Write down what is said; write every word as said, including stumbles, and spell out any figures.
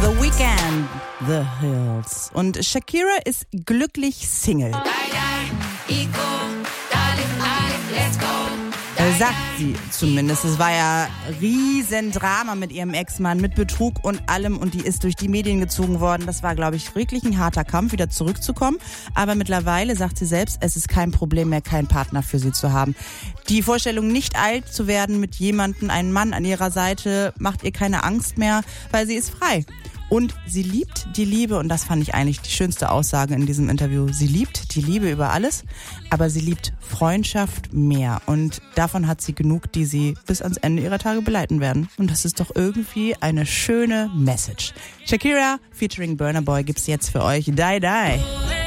The Weeknd, The Hills. Und Shakira ist glücklich Single. Sagt sie zumindest. Es war ja Riesendrama mit ihrem Ex-Mann, mit Betrug und allem. Und die ist durch die Medien gezogen worden. Das war, glaube ich, wirklich ein harter Kampf, wieder zurückzukommen. Aber mittlerweile sagt sie selbst, es ist kein Problem mehr, keinen Partner für sie zu haben. Die Vorstellung, nicht alt zu werden mit jemandem, einen Mann an ihrer Seite, macht ihr keine Angst mehr, weil sie ist frei. Und sie liebt die Liebe, und das fand ich eigentlich die schönste Aussage in diesem Interview. Sie liebt die Liebe über alles, aber sie liebt Freundschaft mehr. Und davon hat sie genug, die sie bis ans Ende ihrer Tage begleiten werden. Und das ist doch irgendwie eine schöne Message. Shakira featuring Burna Boy gibt's jetzt für euch. Die Die.